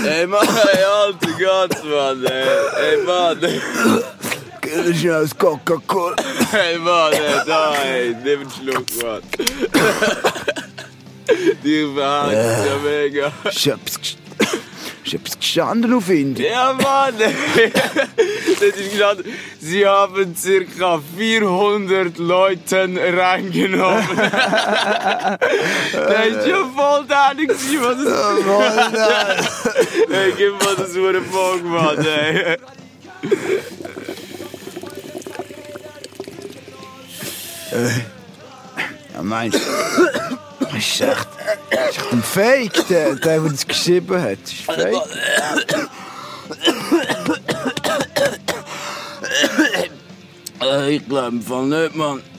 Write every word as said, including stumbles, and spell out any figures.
Ey, Mann, ey, alter Gott, Mann, ey. Ey, Mann. Geh schnell aus Coca-Cola. Ey, Mann, ey, da, ey. Nimm einen Schluck, Mann. Die verhakt ja mega. Ich hab's, ich hab's gestanden auf ihn. Ja, Mann, ey. Das ist gestanden. Sie haben circa vierhundert Leuten reingenommen. Der ist ja voll dänig, was das ist. Ey, gib mal das Uhr Bock, Mann, ey. Ja, meinst du? Das ist echt, das ist echt ein Fake, der, der, der das geschrieben hat. Das ist Fake. Ich glaube im Fall nicht, Mann.